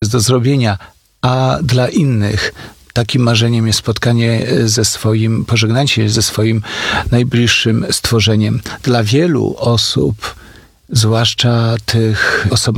jest do zrobienia, a dla innych takim marzeniem jest spotkanie pożegnanie się ze swoim najbliższym stworzeniem. Dla wielu osób, zwłaszcza tych